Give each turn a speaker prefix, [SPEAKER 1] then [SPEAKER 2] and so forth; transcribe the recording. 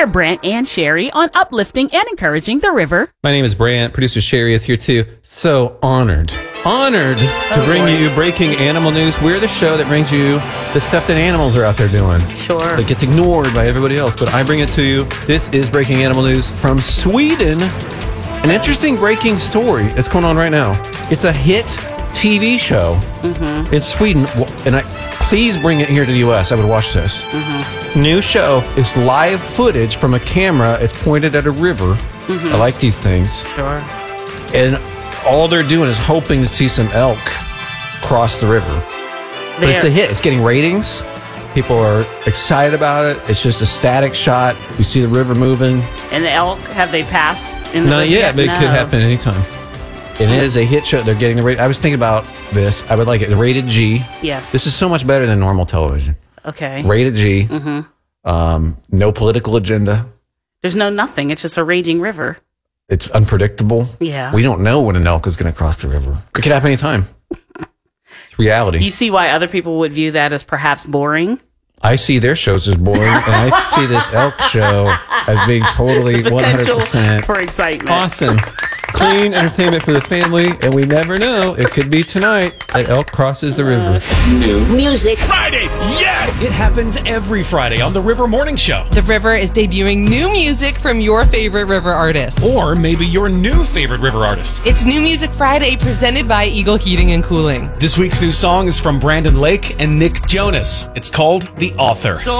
[SPEAKER 1] are Brant and Sherry on uplifting and encouraging the river.
[SPEAKER 2] My name is Brant. Producer Sherry is here too. So honored to bring you breaking animal news. We're the show that brings you the stuff that animals are out there doing.
[SPEAKER 1] Sure.
[SPEAKER 2] That gets ignored by everybody else, but I bring it to you. This is breaking animal news from Sweden. An interesting breaking story that's going on right now. It's a hit TV show in Sweden, and please bring it here to the U.S. I would watch this. New show is live footage from a camera. It's pointed at a river. I like these things.
[SPEAKER 1] Sure.
[SPEAKER 2] And all they're doing is hoping to see some elk cross the river. But it's a hit. It's getting ratings. People are excited about it. It's just a static shot. We see the river moving.
[SPEAKER 1] And the elk, have they passed?
[SPEAKER 2] Not yet, but it could happen anytime. And it is a hit show. They're getting the rating. I was thinking about this. I would like it. Rated G.
[SPEAKER 1] Yes.
[SPEAKER 2] This is so much better than normal television.
[SPEAKER 1] Okay.
[SPEAKER 2] Rated G. No political agenda.
[SPEAKER 1] There's no nothing. It's just a raging river.
[SPEAKER 2] It's unpredictable.
[SPEAKER 1] Yeah.
[SPEAKER 2] We don't know when an elk is going to cross the river. It could happen anytime. It's reality.
[SPEAKER 1] You see why other people would view that as perhaps boring?
[SPEAKER 2] I see their shows as boring, and I see this elk show as being totally
[SPEAKER 1] Potential
[SPEAKER 2] 100%
[SPEAKER 1] for excitement.
[SPEAKER 2] awesome. Clean entertainment for the family, and we never know. It could be tonight that elk crosses the river.
[SPEAKER 3] New music.
[SPEAKER 4] Friday, yes! It happens every Friday on the River Morning Show.
[SPEAKER 5] The River is debuting new music from your favorite River artists.
[SPEAKER 4] Or maybe your new favorite River artist.
[SPEAKER 5] It's New Music Friday, presented by Eagle Heating and Cooling.
[SPEAKER 4] This week's new song is from Brandon Lake and Nick Jonas. It's called The Author.